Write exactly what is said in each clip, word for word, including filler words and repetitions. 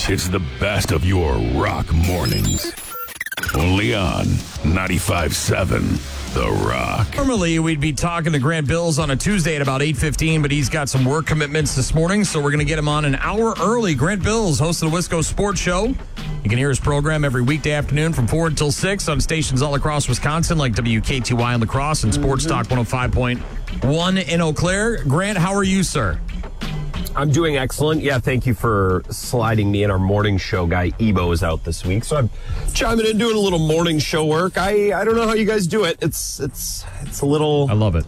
It's the best of your rock mornings. Only on ninety-five seven The Rock. Normally, we'd be talking to Grant Bills on a Tuesday at about eight fifteen, but he's got some work commitments this morning, so we're going to get him on an hour early. Grant Bills, host of the Wisco Sports Show. You can hear his program every weekday afternoon from four until six on stations all across Wisconsin, like W K T Y in La Crosse and Sports mm-hmm. Talk one oh five point one in Eau Claire. Grant, how are you, sir? I'm doing excellent. Yeah, thank you for sliding me in. Our morning show guy, Ebo, is out this week, so I'm chiming in, doing a little morning show work. I, I don't know how you guys do it. It's it's it's a little... I love it.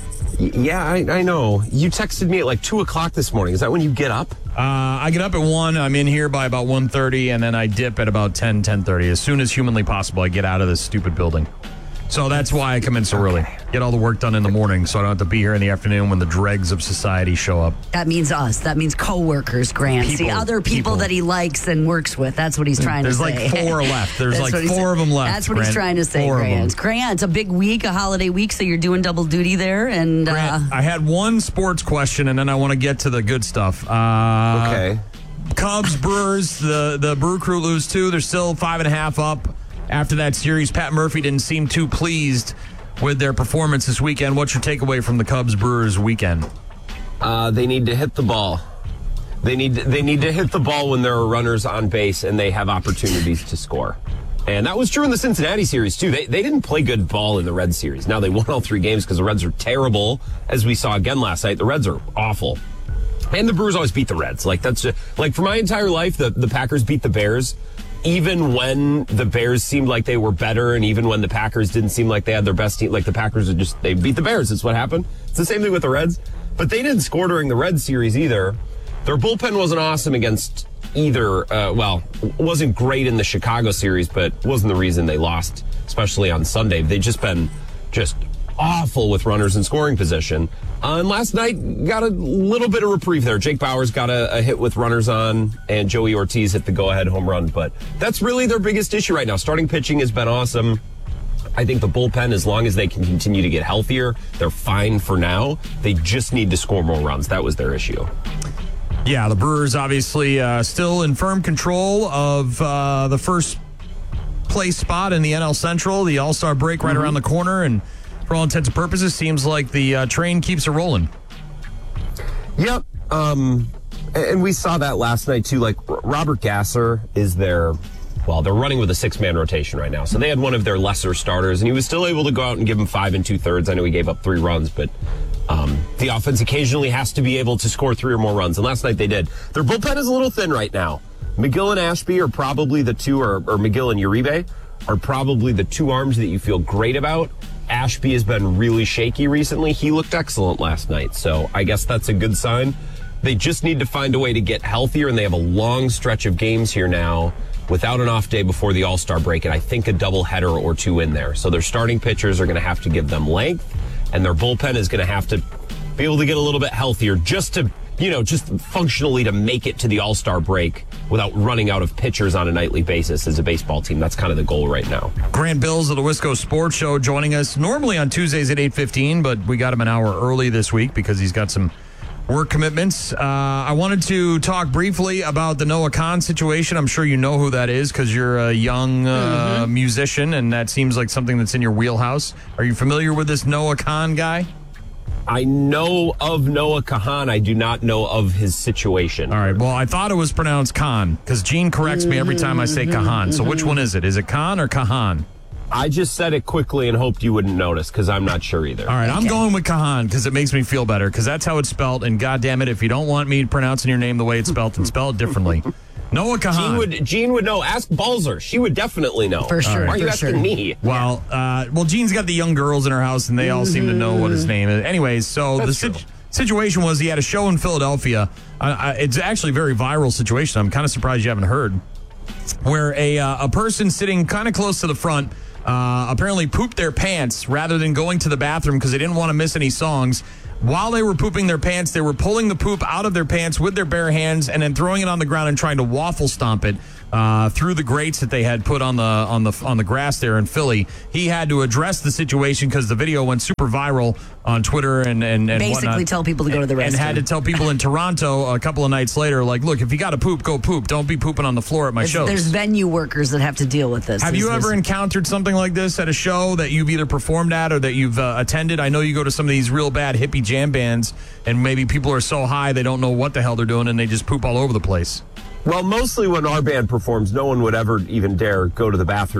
Y- yeah, I, I know. You texted me at like two o'clock this morning. Is that when you get up? Uh, I get up at one. I'm in here by about one thirty, and then I dip at about ten, ten thirty. As soon as humanly possible, I get out of this stupid building. So that's why I come in so early. Get all the work done in the morning so I don't have to be here in the afternoon when the dregs of society show up. That means us. That means coworkers, Grant. People, the other people, people that he likes and works with. That's what he's trying There's to say. There's like four left. There's like four of them left. That's what Grant. he's trying to say, four Grant. Grant, a big week, a holiday week, so you're doing double duty there. And Grant, uh, I had one sports question, and then I want to get to the good stuff. Uh, okay. Cubs, Brewers, the, the Brew Crew lose two. They're still five and a half up after that series. Pat Murphy didn't seem too pleased with their performance this weekend. What's your takeaway from the Cubs-Brewers weekend? Uh, they need to hit the ball. They need they need to hit the ball when there are runners on base and they have opportunities to score. And that was true in the Cincinnati series, too. They they didn't play good ball in the Reds series. Now, they won all three games because the Reds are terrible, as we saw again last night. The Reds are awful. And the Brewers always beat the Reds. Like, that's just, like, for my entire life, the, the Packers beat the Bears. Even when the Bears seemed like they were better, and even when the Packers didn't seem like they had their best team, like the Packers are just, they beat the Bears. That's what happened. It's the same thing with the Reds. But they didn't score during the Reds series either. Their bullpen wasn't awesome against either, uh, well, wasn't great in the Chicago series, but wasn't the reason they lost, especially on Sunday. They've just been just awful with runners in scoring position. Uh, and last night got a little bit of reprieve there. Jake Bauers got a, a hit with runners on, and Joey Ortiz hit the go-ahead home run. But that's really their biggest issue right now. Starting pitching has been awesome. I think the bullpen, as long as they can continue to get healthier, they're fine for now. They just need to score more runs. That was their issue. Yeah, the Brewers obviously uh, still in firm control of uh, the first place spot in the N L Central. The All-Star break right mm-hmm. around the corner, and for all intents and purposes, seems like the uh, train keeps it rolling. Yep. Um, and we saw that last night, too. Like, Robert Gasser is their, well, they're running with a six-man rotation right now. So they had one of their lesser starters, and he was still able to go out and give them five and two-thirds. I know he gave up three runs, but um, the offense occasionally has to be able to score three or more runs. And last night they did. Their bullpen is a little thin right now. McGill and Ashby are probably the two, or, or McGill and Uribe are probably the two arms that you feel great about. Ashby has been really shaky recently. He looked excellent last night, so I guess that's a good sign. They just need to find a way to get healthier, and they have a long stretch of games here now without an off day before the All-Star break, and I think a doubleheader or two in there. So their starting pitchers are going to have to give them length, and their bullpen is going to have to be able to get a little bit healthier just to, you know, just functionally to make it to the All-Star break without running out of pitchers on a nightly basis as a baseball team. That's kind of the goal right now. Grant Bills of the Wisco Sports Show joining us normally on Tuesdays at eight fifteen, but we got him an hour early this week because he's got some work commitments. Uh, I wanted to talk briefly about the Noah Khan situation. I'm sure you know who that is because you're a young uh, mm-hmm. musician, and that seems like something that's in your wheelhouse. Are you familiar with this Noah Khan guy? I know of Noah Kahan. I do not know of his situation. All right. Well, I thought it was pronounced Khan because Gene corrects me every time I say Kahan. So which one is it? Is it Khan or Kahan? I just said it quickly and hoped you wouldn't notice because I'm not sure either. All right. Okay. I'm going with Kahan because it makes me feel better because that's how it's spelled. And God damn it, if you don't want me pronouncing your name the way it's spelled, then spell it differently. Noah Kahan. Gene would, Gene would know. Ask Balzer. She would definitely know. For sure. Why are you for asking sure. me? Well, uh, well, Gene's got the young girls in her house, and they all seem to know what his name is. Anyways, so That's the true. si- situation was he had a show in Philadelphia. Uh, uh, it's actually a very viral situation. I'm kind of surprised you haven't heard. Where a uh, a person sitting kind of close to the front uh, apparently pooped their pants rather than going to the bathroom because they didn't want to miss any songs. While they were pooping their pants, they were pulling the poop out of their pants with their bare hands and then throwing it on the ground and trying to waffle stomp it uh, through the grates that they had put on the on the on the grass there in Philly. He had to address the situation because the video went super viral on Twitter and and, and Basically whatnot. tell people to go to the restroom. And had to tell people in Toronto a couple of nights later, like, look, if you got to poop, go poop. Don't be pooping on the floor at my It's- shows. There's venue workers that have to deal with this. Have There's- you ever there's- encountered something like this at a show that you've either performed at or that you've uh, attended? I know you go to some of these real bad hippie jam bands, and maybe people are so high they don't know what the hell they're doing, and they just poop all over the place. Well, mostly when our band performs, no one would ever even dare go to the bathroom